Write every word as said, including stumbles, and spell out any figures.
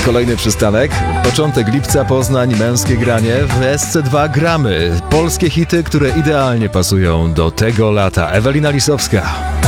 Kolejny przystanek. Początek lipca, Poznań, męskie granie. W S C dwa gramy. Polskie hity, które idealnie pasują do tego lata. Ewelina Lisowska.